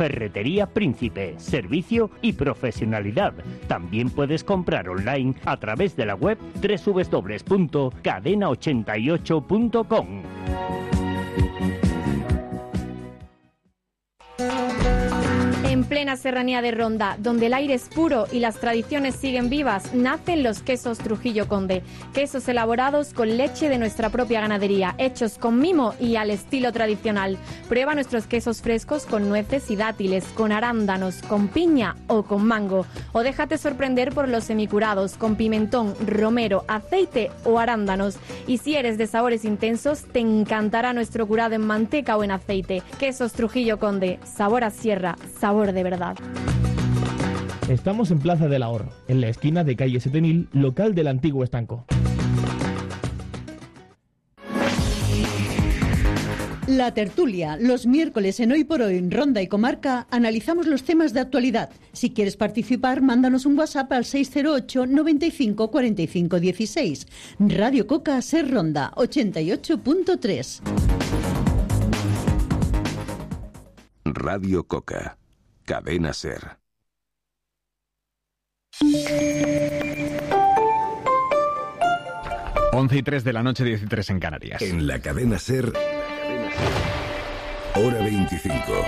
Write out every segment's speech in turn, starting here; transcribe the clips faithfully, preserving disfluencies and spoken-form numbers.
Ferretería Príncipe, servicio y profesionalidad. También puedes comprar online a través de la web doble u doble u doble u punto cadena ochenta y ocho punto com. En plena serranía de Ronda, donde el aire es puro y las tradiciones siguen vivas, nacen los quesos Trujillo Conde. Quesos elaborados con leche de nuestra propia ganadería, hechos con mimo y al estilo tradicional. Prueba nuestros quesos frescos con nueces y dátiles, con arándanos, con piña o con mango. O déjate sorprender por los semicurados, con pimentón, romero, aceite o arándanos. Y si eres de sabores intensos, te encantará nuestro curado en manteca o en aceite. Quesos Trujillo Conde, sabor a sierra, sabor de verdad. Estamos en Plaza del Ahorro, en la esquina de calle siete mil, local del antiguo estanco. La tertulia, los miércoles en Hoy por Hoy, en Ronda y Comarca, analizamos los temas de actualidad. Si quieres participar, mándanos un WhatsApp al seis cero ocho, noventa y cinco, cuarenta y cinco dieciséis. Radio Coca, Ser Ronda, ochenta y ocho punto tres. Radio Coca, Cadena Ser. once y tres de la noche, diez y tres en Canarias. En la Cadena Ser, hora veinticinco.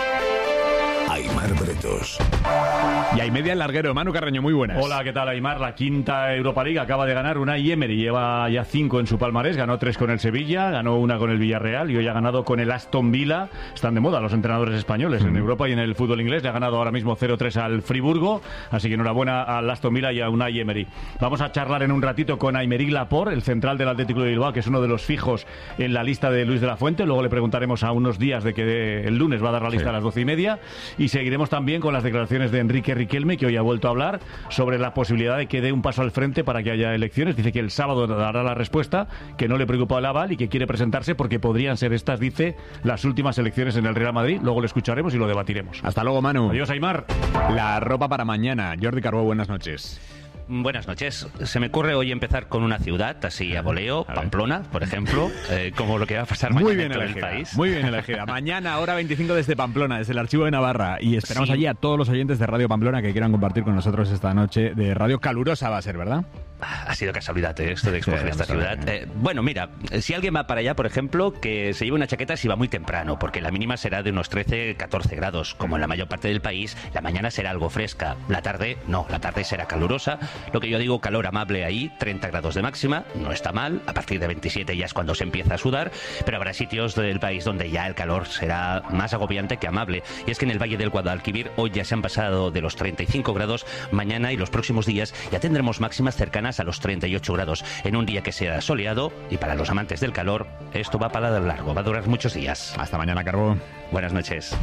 Aimar Bretos. Y hay media el larguero, Manu Carreño, muy buenas. Hola, ¿qué tal, Aimar? La quinta Europa League acaba de ganar Unai Emery, lleva ya cinco en su palmarés, ganó tres con el Sevilla, ganó una con el Villarreal y hoy ha ganado con el Aston Villa. Están de moda los entrenadores españoles mm. en Europa y en el fútbol inglés. Le ha ganado ahora mismo cero tres al Friburgo, así que enhorabuena al Aston Villa y a Unai Emery. Vamos a charlar en un ratito con Aymeric Laporte, el central del Atlético de Bilbao, que es uno de los fijos en la lista de Luis de la Fuente. Luego le preguntaremos a unos días de que el lunes va a dar la lista sí. a las doce y media, y seguiremos también con las declaraciones de Enrique Riquelme, que hoy ha vuelto a hablar sobre la posibilidad de que dé un paso al frente para que haya elecciones. Dice que el sábado dará la respuesta, que no le preocupa el aval y que quiere presentarse porque podrían ser estas, dice, las últimas elecciones en el Real Madrid. Luego lo escucharemos y lo debatiremos. Hasta luego, Manu. Adiós, Aimar. La ropa para mañana. Jordi Carbó, buenas noches. Buenas noches. Se me ocurre hoy empezar con una ciudad, así a voleo, a Pamplona, por ejemplo, eh, como lo que va a pasar muy mañana bien en todo elegida, el país. Muy bien elegida. Mañana, hora veinticinco desde Pamplona, desde el Archivo de Navarra. Y esperamos sí. allí a todos los oyentes de Radio Pamplona que quieran compartir con nosotros esta noche de radio calurosa va a ser, ¿verdad? Ha sido casualidad ¿eh? esto de escoger esta ciudad. Eh, bueno, mira, si alguien va para allá, por ejemplo, que se lleve una chaqueta si va muy temprano, porque la mínima será de unos trece, catorce grados. Como en la mayor parte del país, la mañana será algo fresca. La tarde, no, la tarde será calurosa. Lo que yo digo, calor amable ahí, treinta grados de máxima, no está mal. A partir de veintisiete ya es cuando se empieza a sudar, pero habrá sitios del país donde ya el calor será más agobiante que amable. Y es que en el Valle del Guadalquivir hoy ya se han pasado de los treinta y cinco grados, mañana y los próximos días ya tendremos máximas cercanas a los treinta y ocho grados, en un día que sea soleado, y para los amantes del calor, esto va para largo, va a durar muchos días. Hasta mañana, Carbó. Buenas noches.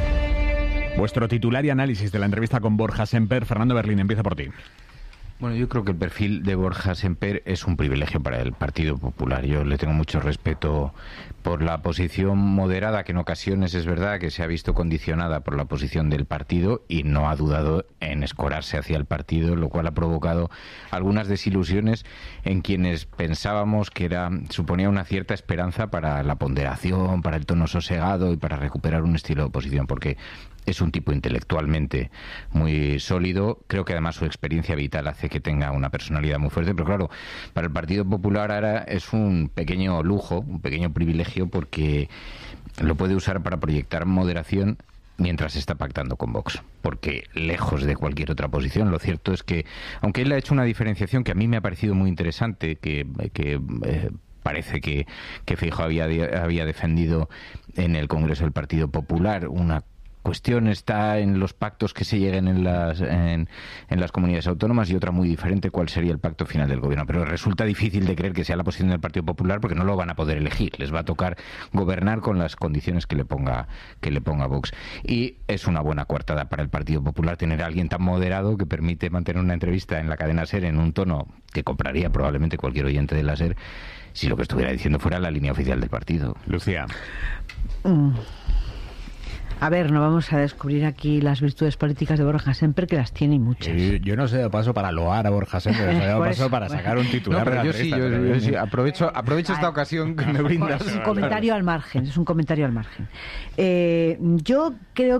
Vuestro titular y análisis de la entrevista con Borja Semper. Fernando Berlín, empieza por ti. Bueno, yo creo que el perfil de Borja Semper es un privilegio para el Partido Popular. Yo le tengo mucho respeto por la posición moderada, que en ocasiones es verdad que se ha visto condicionada por la posición del partido y no ha dudado en escorarse hacia el partido, lo cual ha provocado algunas desilusiones en quienes pensábamos que era suponía una cierta esperanza para la ponderación, para el tono sosegado y para recuperar un estilo de oposición, porque es un tipo intelectualmente muy sólido. Creo que además su experiencia vital hace que tenga una personalidad muy fuerte, pero claro, para el Partido Popular ahora es un pequeño lujo, un pequeño privilegio, porque lo puede usar para proyectar moderación mientras está pactando con Vox, porque lejos de cualquier otra posición, lo cierto es que, aunque él ha hecho una diferenciación que a mí me ha parecido muy interesante, que, que eh, parece que, que Feijóo había, había defendido en el Congreso del Partido Popular, una cuestión está en los pactos que se lleguen en las en, en las comunidades autónomas y otra muy diferente, cuál sería el pacto final del gobierno. Pero resulta difícil de creer que sea la posición del Partido Popular, porque no lo van a poder elegir. Les va a tocar gobernar con las condiciones que le ponga que le ponga Vox. Y es una buena coartada para el Partido Popular tener a alguien tan moderado que permite mantener una entrevista en la cadena SER en un tono que compraría probablemente cualquier oyente de la SER si lo que estuviera diciendo fuera la línea oficial del partido. Lucía. Mm. A ver, no vamos a descubrir aquí las virtudes políticas de Borja Semper, que las tiene muchas. Sí, yo no sé de paso para loar a Borja Semper, yo sé de paso eso, para sacar un titular. No, pero de yo sí, yo, yo, yo sí, aprovecho, aprovecho esta ocasión que me brindas. Es un comentario al margen, es un comentario al margen. Eh, yo creo